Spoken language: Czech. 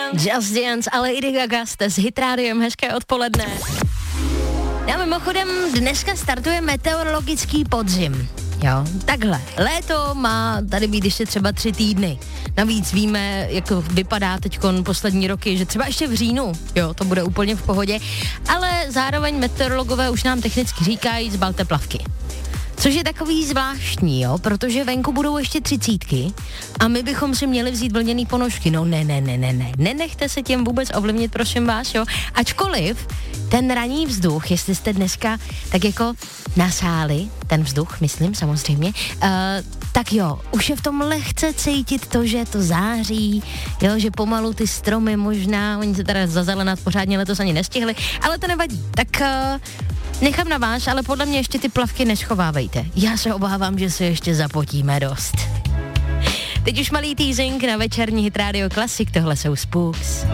Just Dance, ale i Gaga jste s Hit Rádiem, hezké odpoledne. Já mimochodem dneska startuje meteorologický podzim. Jo, takhle. Léto má tady být ještě třeba 3 týdny. Navíc víme, jak to vypadá teďkon poslední roky, že třeba ještě v říjnu, jo, to bude úplně v pohodě, ale zároveň meteorologové už nám technicky říkají, zbalte plavky. Což je takový zvláštní, jo, protože venku budou ještě 30 a my bychom si měli vzít vlněný ponožky. No ne. Nenechte se tím vůbec ovlivnit, prosím vás, jo. Ačkoliv ten ranní vzduch, jestli jste dneska tak jako nasáli, ten vzduch, myslím, samozřejmě, tak jo, už je v tom lehce cítit to, že to září, jo, že pomalu ty stromy možná, oni se teda zazelenat pořádně letos ani nestihli, ale to nevadí. Tak nechám na vás, ale podle mě ještě ty plavky neschovávejte. Já se obávám, že se ještě zapotíme dost. Teď už malý teasing na večerní Hit Radio Classic, tohle jsou Spooks.